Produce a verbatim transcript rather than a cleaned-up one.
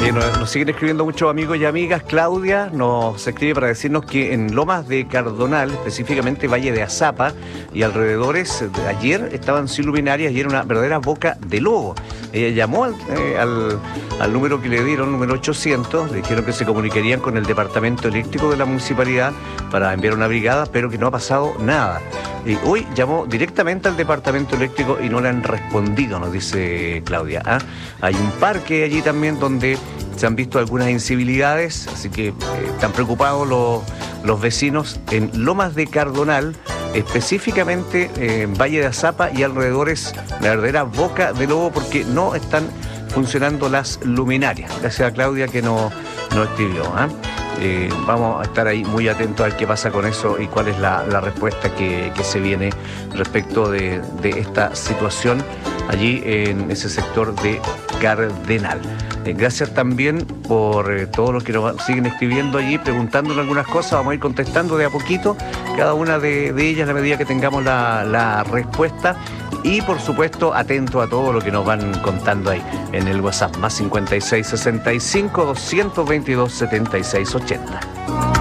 Eh, nos, nos siguen escribiendo muchos amigos y amigas. Claudia nos escribe para decirnos que en Lomas de Cardonal, específicamente Valle de Azapa y alrededores, de ayer estaban sin luminarias y era una verdadera boca de lobo. Ella llamó al, eh, al, al número que le dieron, número ochocientos, le dijeron que se comunicarían con el departamento eléctrico de la municipalidad para enviar una brigada, pero que no ha pasado nada. Y hoy llamó directamente al departamento eléctrico y no le han respondido, nos dice Claudia. ¿Ah? Hay un parque allí también donde se han visto algunas incivilidades, así que eh, están preocupados los, los vecinos en Lomas de Cardonal, específicamente eh, en Valle de Azapa y alrededores, la verdadera boca de lobo, porque no están funcionando las luminarias. Gracias a Claudia que nos no escribió. ¿Ah? Eh, vamos a estar ahí muy atentos a ver qué pasa con eso y cuál es la, la respuesta que, que se viene respecto de, de esta situación allí en ese sector de Cardenal. Eh, gracias también por eh, todos los que nos siguen escribiendo allí, preguntándonos algunas cosas. Vamos a ir contestando de a poquito cada una de, de ellas a la medida que tengamos la, la respuesta. Y por supuesto, atento a todo lo que nos van contando ahí en el WhatsApp, más cincuenta y seis sesenta y cinco, doscientos veintidós, setenta y seis ochenta.